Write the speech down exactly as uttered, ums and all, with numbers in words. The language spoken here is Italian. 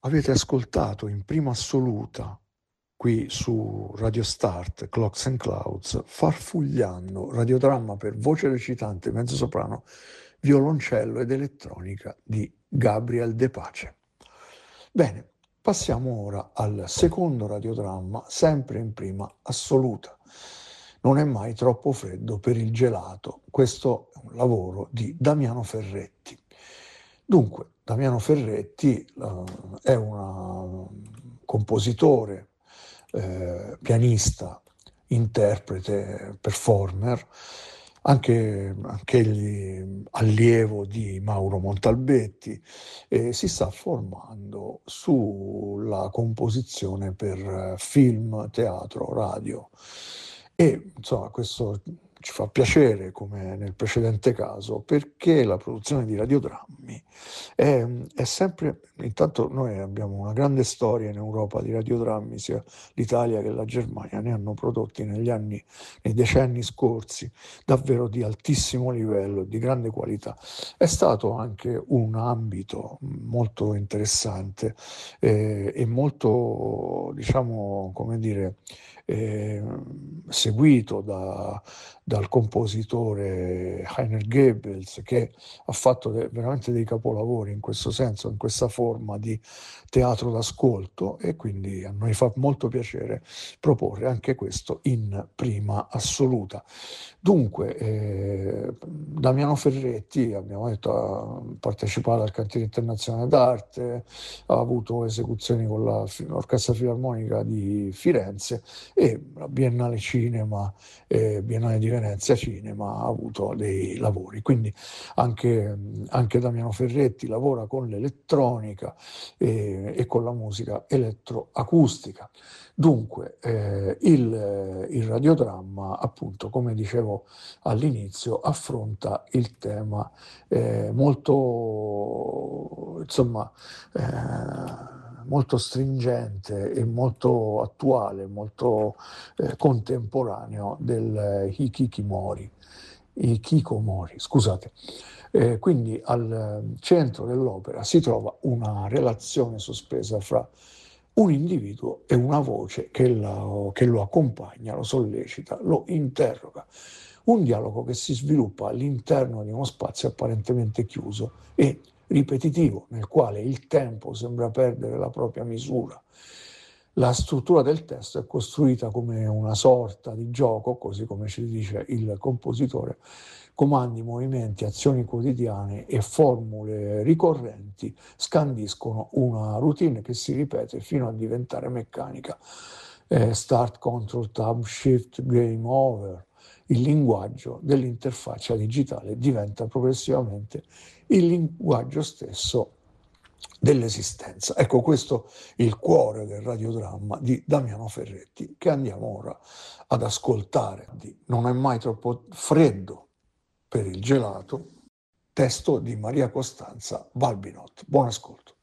Avete ascoltato in prima assoluta, qui su Radio Start, Clocks and Clouds, Farfugliando, radiodramma per voce recitante, mezzosoprano, violoncello ed elettronica di Gabriel De Pace. Bene, passiamo ora al secondo radiodramma, sempre in prima assoluta. Non è mai troppo freddo per il gelato. Questo è un lavoro di Damiano Ferretti. Dunque, Damiano Ferretti uh, è un compositore, eh, pianista, interprete, performer, anche, anche egli allievo di Mauro Montalbetti, e si sta formando sulla composizione per film, teatro, radio. E insomma, questo ci fa piacere, come nel precedente caso, perché la produzione di radiodrammi è, è sempre, intanto noi abbiamo una grande storia in Europa di radiodrammi, sia l'Italia che la Germania ne hanno prodotti negli anni, nei decenni scorsi, davvero di altissimo livello, di grande qualità. È stato anche un ambito molto interessante eh, e molto, diciamo, come dire, eh, seguito da, dal compositore Heiner Goebbels, che ha fatto de- veramente dei capolavori in questo senso, in questa forma di teatro d'ascolto, e quindi a noi fa molto piacere proporre anche questo in prima assoluta. Dunque, eh, Damiano Ferretti, abbiamo detto, ha partecipato al Cantiere Internazionale d'Arte, ha avuto esecuzioni con la Fi- l'Orchestra Filarmonica di Firenze e la Biennale Cinema, eh, Biennale di Venezia Cinema, ha avuto dei lavori. Quindi anche, anche Damiano Ferretti lavora con l'elettronica e, e con la musica elettroacustica. Dunque, eh, il, il radiodramma, appunto, come dicevo all'inizio, affronta il tema eh, molto, insomma, eh, molto stringente e molto attuale, molto eh, contemporaneo del hikikomori, hikikomori, scusate. Eh, quindi al centro dell'opera si trova una relazione sospesa fra un individuo e una voce che, la, che lo accompagna, lo sollecita, lo interroga. Un dialogo che si sviluppa all'interno di uno spazio apparentemente chiuso e ripetitivo, nel quale il tempo sembra perdere la propria misura. La struttura del testo è costruita come una sorta di gioco, così come ci dice il compositore. Comandi, movimenti, azioni quotidiane e formule ricorrenti scandiscono una routine che si ripete fino a diventare meccanica. Eh, start, control, tab, shift, game over. Il linguaggio dell'interfaccia digitale diventa progressivamente il linguaggio stesso dell'esistenza. Ecco, questo è il cuore del radiodramma di Damiano Ferretti, che andiamo ora ad ascoltare. Non è mai troppo freddo per il gelato, testo di Maria Costanza Balbinot. Buon ascolto.